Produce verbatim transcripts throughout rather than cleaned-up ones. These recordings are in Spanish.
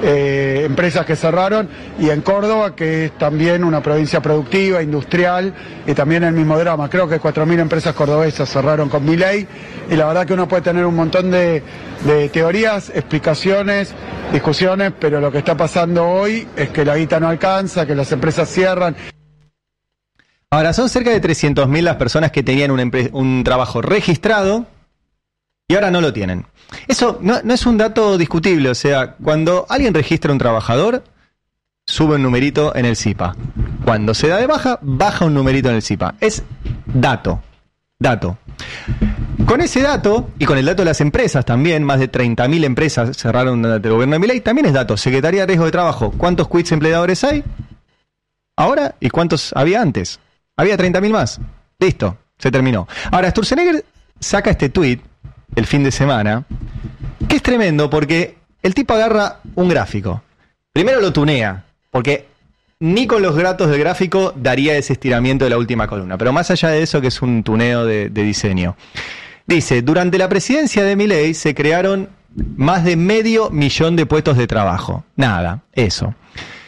eh, empresas que cerraron, y en Córdoba, que es también una provincia productiva, industrial, y también el mismo drama. Creo que cuatro mil empresas cordobesas cerraron con Milei, y la verdad que uno puede tener un montón de, de teorías, explicaciones, discusiones, pero lo que está pasando hoy es que la guita no alcanza, que las empresas cierran. Ahora, son cerca de trescientos mil las personas que tenían un, empre- un trabajo registrado y ahora no lo tienen. Eso no, no es un dato discutible, o sea, cuando alguien registra un trabajador, sube un numerito en el C I P A. Cuando se da de baja, baja un numerito en el C I P A. Es dato, dato. Con ese dato, y con el dato de las empresas también, más de treinta mil empresas cerraron durante el gobierno de Milei, también es dato. Secretaría de Riesgo de Trabajo, ¿cuántos quits empleadores hay ahora y cuántos había antes? Había treinta mil más. Listo, se terminó. Ahora, Sturzenegger saca este tuit el fin de semana, que es tremendo porque el tipo agarra un gráfico. Primero lo tunea, porque ni con los datos del gráfico daría ese estiramiento de la última columna. Pero más allá de eso, que es un tuneo de, de diseño. Dice, durante la presidencia de Milei se crearon más de medio millón de puestos de trabajo. Nada, eso.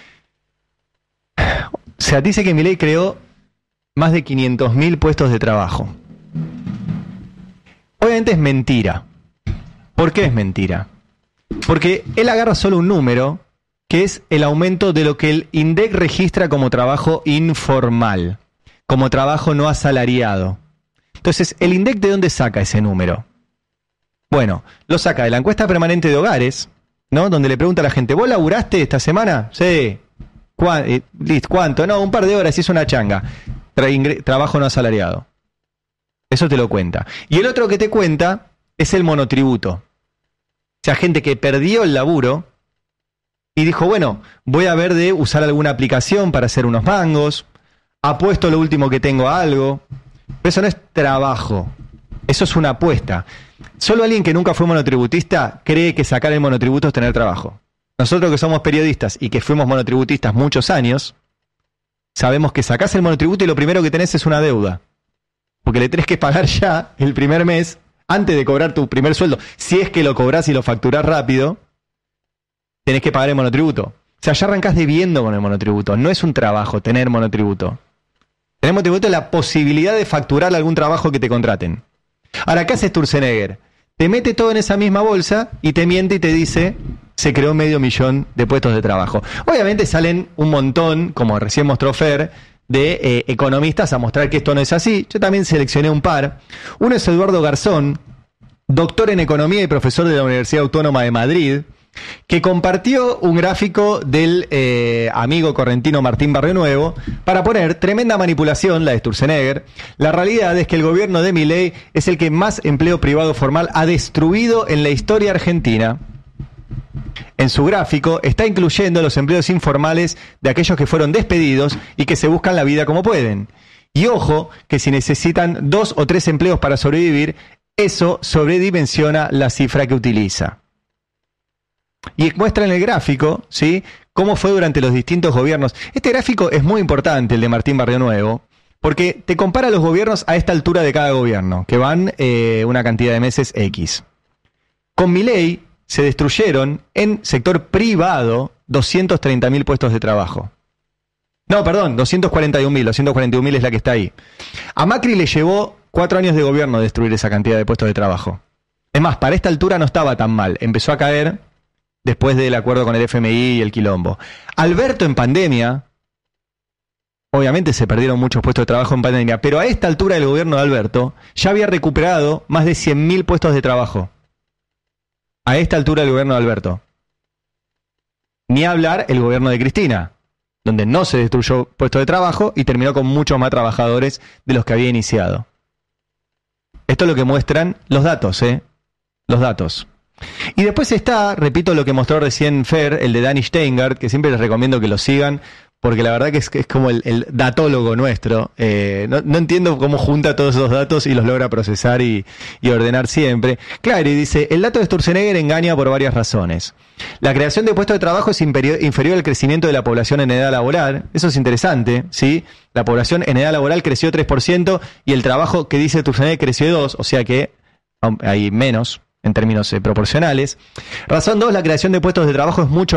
O sea, dice que Milei creó más de quinientos mil puestos de trabajo. Obviamente es mentira. ¿Por qué es mentira? Porque él agarra solo un número, que es el aumento de lo que el INDEC registra como trabajo informal, como trabajo no asalariado. Entonces, ¿el INDEC de dónde saca ese número? Bueno, lo saca de la encuesta permanente de hogares, ¿no? Donde le pregunta a la gente, ¿vos laburaste esta semana? Sí. ¿Cuá- eh, listo, ¿Cuánto? No, un par de horas, y es una changa. Tra- ingre- trabajo no asalariado. Eso te lo cuenta. Y el otro que te cuenta es el monotributo. O sea, gente que perdió el laburo y dijo, bueno, voy a ver de usar alguna aplicación para hacer unos mangos, apuesto lo último que tengo a algo. Pero eso no es trabajo, eso es una apuesta. Solo alguien que nunca fue monotributista cree que sacar el monotributo es tener trabajo. Nosotros que somos periodistas y que fuimos monotributistas muchos años, sabemos que sacás el monotributo y lo primero que tenés es una deuda. Porque le tenés que pagar ya el primer mes, antes de cobrar tu primer sueldo. Si es que lo cobrás y lo facturás rápido, tenés que pagar el monotributo. O sea, ya arrancás debiendo con el monotributo. No es un trabajo tener monotributo. Tener monotributo es la posibilidad de facturar algún trabajo que te contraten. Ahora, ¿qué hace Sturzenegger? Te mete todo en esa misma bolsa y te miente y te dice, se creó medio millón de puestos de trabajo. Obviamente salen un montón, como recién mostró Fer, de eh, economistas a mostrar que esto no es así. Yo también seleccioné un par. Uno es Eduardo Garzón, doctor en economía y profesor de la Universidad Autónoma de Madrid, que compartió un gráfico del eh, amigo correntino Martín Barrionuevo para poner tremenda manipulación, la de Sturzenegger. La realidad es que el gobierno de Milei es el que más empleo privado formal ha destruido en la historia argentina. En su gráfico está incluyendo los empleos informales de aquellos que fueron despedidos y que se buscan la vida como pueden. Y ojo, que si necesitan dos o tres empleos para sobrevivir, eso sobredimensiona la cifra que utiliza. Y muestra en el gráfico, ¿sí?, cómo fue durante los distintos gobiernos. Este gráfico es muy importante, el de Martín Barrionuevo, porque te compara los gobiernos a esta altura de cada gobierno, que van eh, una cantidad de meses X. Con Milei se destruyeron en sector privado doscientos treinta mil puestos de trabajo. No, perdón, doscientos cuarenta y un mil, doscientos cuarenta y un mil es la que está ahí. A Macri le llevó cuatro años de gobierno destruir esa cantidad de puestos de trabajo. Es más, para esta altura no estaba tan mal, empezó a caer después del acuerdo con el F M I y el quilombo. Alberto en pandemia, obviamente se perdieron muchos puestos de trabajo en pandemia, pero a esta altura del gobierno de Alberto ya había recuperado más de cien mil puestos de trabajo. A esta altura del gobierno de Alberto. Ni hablar el gobierno de Cristina, donde no se destruyó puestos de trabajo y terminó con muchos más trabajadores de los que había iniciado. Esto es lo que muestran los datos, ¿eh? Los datos. Y después está, repito lo que mostró recién Fer, el de Dani Steingart, que siempre les recomiendo que lo sigan, porque la verdad que es, es como el, el datólogo nuestro. Eh, no, no entiendo cómo junta todos esos datos y los logra procesar y, y ordenar siempre. Claro, y dice, el dato de Sturzenegger engaña por varias razones. La creación de puestos de trabajo es inferior, inferior al crecimiento de la población en edad laboral. Eso es interesante, ¿sí? La población en edad laboral creció tres por ciento y el trabajo que dice Sturzenegger creció dos, o sea que hay menos en términos eh, proporcionales. Razón dos, la creación de puestos de trabajo es mucho